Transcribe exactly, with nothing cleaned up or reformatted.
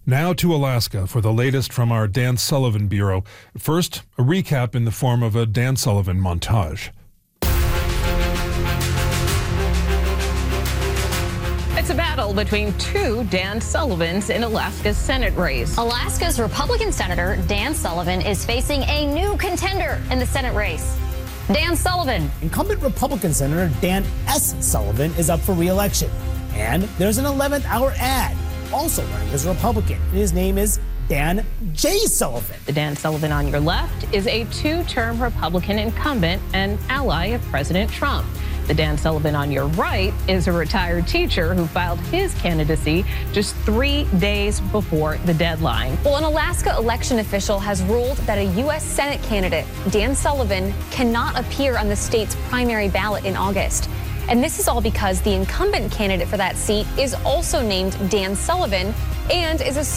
Now to Alaska for the latest from our Dan Sullivan Bureau. First, a recap in the form of a Dan Sullivan montage. It's a battle between two Dan Sullivans in Alaska's Senate race. Alaska's Republican Senator Dan Sullivan is facing a new contender in the Senate race. Dan Sullivan. Incumbent Republican Senator Dan S. Sullivan is up for re-election. And there's an eleventh hour ad also running as a Republican. His name is Dan J. Sullivan. The Dan Sullivan on your left is a two-term Republican incumbent and ally of President Trump. The Dan Sullivan on your right is a retired teacher who filed his candidacy just three days before the deadline. Well, an Alaska election official has ruled that a U S Senate candidate, Dan Sullivan, cannot appear on the state's primary ballot in August. And this is all because the incumbent candidate for that seat is also named Dan Sullivan and is a